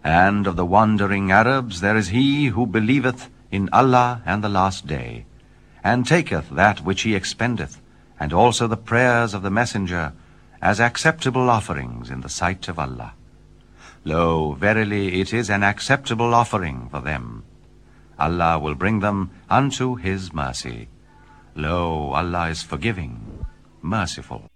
And of the wandering Arabs there is he who believeth in Allah and the last day, and taketh that which he expendeth, and also the prayers of the Messenger, as acceptable offerings in the sight of Allah. Lo, verily it is an acceptable offering for them. Allah will bring them unto his mercy. Lo, Allah is forgiving, merciful.